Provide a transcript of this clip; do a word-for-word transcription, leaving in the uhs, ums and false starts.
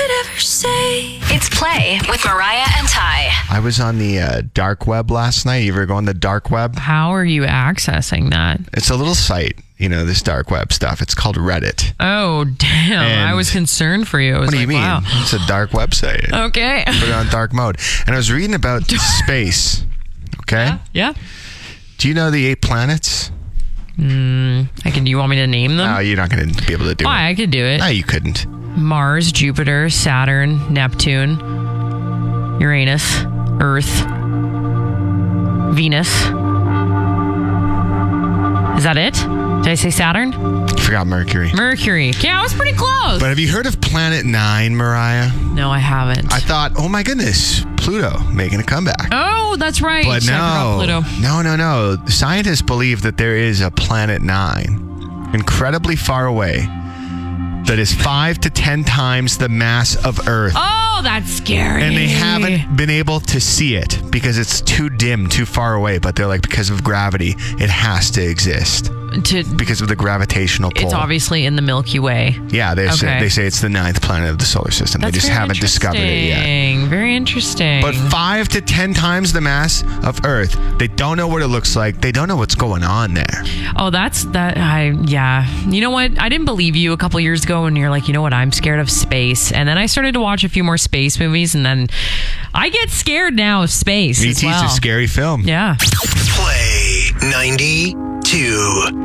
could ever say. It's Play with Mariah and Ty. I was on the uh, dark web last night. You ever go on the dark web? How are you accessing that? It's a little site, you know, this dark web stuff. It's called Reddit. Oh, damn. And I was concerned for you. I was What do you like, mean? Wow. It's a dark website. Okay. Put it on dark mode. And I was reading about space. Okay? Yeah. yeah. Do you know the eight planets? Mm, I can. Do you want me to name them? No, you're not going to be able to do Why? it. I could do it. No, you couldn't. Mars, Jupiter, Saturn, Neptune, Uranus, Earth, Venus. Is that it? Did I say Saturn? You forgot Mercury. Mercury. Yeah, I was pretty close. But have you heard of Planet Nine, Mariah? No, I haven't. I thought, oh my goodness, Pluto making a comeback. oh, that's right. But So I forgot no, Pluto. no, no, no. Scientists believe that there is a Planet Nine, incredibly far away, that is five to ten times the mass of Earth. Oh, that's scary. And they haven't been able to see it because it's too dim, too far away. But they're like, because of gravity, it has to exist To, because of the gravitational pull. it's obviously in the Milky Way. Yeah, they say, Okay. they say it's the ninth planet of the solar system. That's they just very haven't discovered it yet. interesting. Very interesting. But five to ten times the mass of Earth. They don't know what it looks like. They don't know what's going on there. Oh, that's that. I yeah. You know what? I didn't believe you a couple years ago when you're like, you know what? I'm scared of space. And then I started to watch a few more space movies, and then I get scared now of space E as T's well. a scary film. Yeah. Play ninety-two.